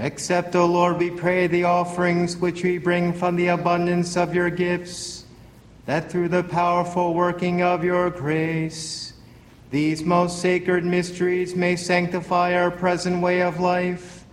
Accept, O Lord, we pray, the offerings which we bring from the abundance of your gifts, that through the powerful working of your grace, these most sacred mysteries may sanctify our present way of life